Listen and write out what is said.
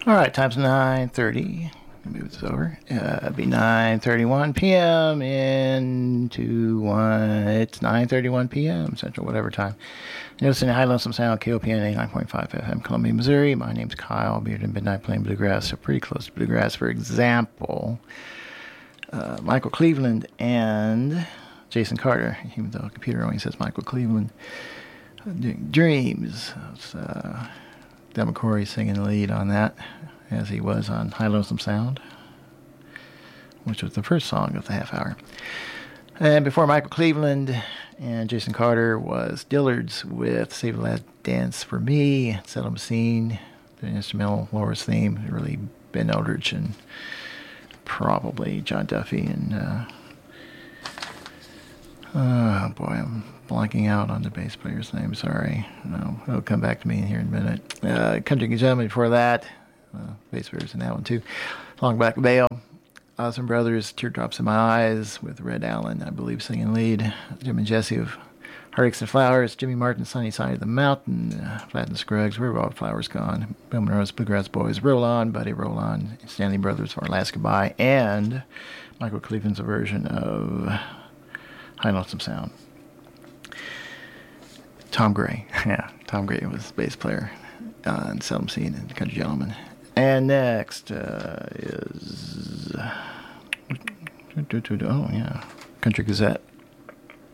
All right, time's 9:30. Move this over. It'll be 9:31 p.m. into one. It's 9:31 p.m. Central, whatever time. You're listening to High Lonesome Sound, KOPN 89.5 FM, Columbia, Missouri. My name's Kyle. I'll be here at midnight playing bluegrass, so pretty close to bluegrass. For example, Michael Cleveland and Jason Carter, even though the computer only says Michael Cleveland, doing Dreams. It's, Del McCoury singing the lead on that, as he was on High Lonesome Sound, which was the first song of the half hour. And before Michael Cleveland and Jason Carter was Dillard's with Save the Last Dance for Me, Settlement Scene, the instrumental Laura's theme, really Ben Eldridge and probably John Duffy and oh boy, I'm blanking out on the bass player's name. Sorry. No, it'll come back to me here in a minute. Country Gentleman before that. Bass player's in that one too. Long Black Veil. Osmond Brothers, Teardrops in My Eyes with Red Allen, I believe, singing lead. Jim and Jesse of Heartaches and Flowers. Jimmy Martin, Sunny Side of the Mountain. Flat and Scruggs, Where Have All the Flowers Gone? Bill Monroe's Bluegrass Boys, Roll On, Buddy Roll On. Stanley Brothers for Last Goodbye. And Michael Cleveland's version of High Lonesome Sound. Tom Gray. Yeah, Tom Gray was bass player in Seldom Seen and Country Gentleman. And next is... oh, yeah. Country Gazette.